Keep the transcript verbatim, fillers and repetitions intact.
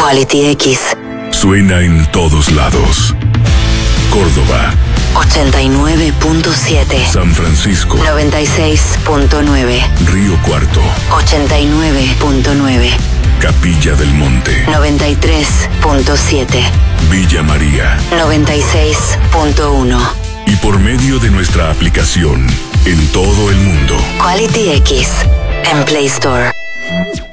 Quality X. Suena en todos lados. Córdoba. ochenta y nueve punto siete. San Francisco. noventa y seis punto nueve. Río Cuarto. ochenta y nueve punto nueve. Capilla del Monte. noventa y tres punto siete. Villa María. noventa y seis punto uno. Y por medio de nuestra aplicación, en todo el mundo. Quality X. En Play Store.